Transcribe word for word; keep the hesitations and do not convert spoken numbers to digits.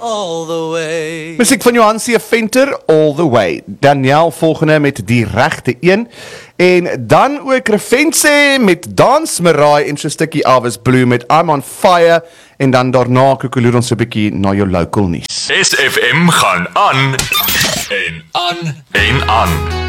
All the way. Musiek van Johan C. Venter, All the Way. Daniel volgende met Die Regte Een. En dan ook Revense met Dans Maraai en so 'n stukkie Elvis Blue met I'm on Fire. En dan daarna koekeloer ons 'n bietjie na jou local nuus. S F M gaan aan en aan en aan.